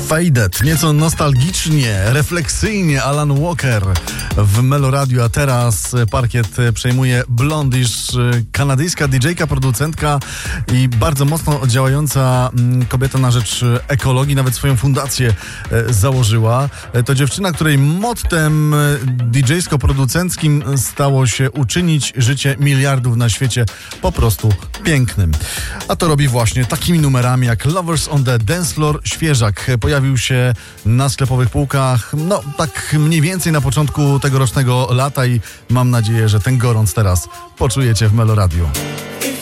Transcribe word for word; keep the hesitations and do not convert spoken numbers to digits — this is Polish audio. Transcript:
Faded, nieco nostalgicznie, refleksyjnie Alan Walker w Meloradiu, a teraz parkiet przejmuje Blondish, kanadyjska didżejka, producentka i bardzo mocno działająca kobieta na rzecz ekologii, nawet swoją fundację założyła. To dziewczyna, której mottem didżejsko-producenckim stało się uczynić życie miliardów na świecie po prostu pięknym. A to robi właśnie takimi numerami jak Lovers on the Dance Floor, świeżak. Pojawił się na sklepowych półkach, no tak mniej więcej na początku tegorocznego lata i mam nadzieję, że ten gorąc teraz poczujecie w Meloradiu.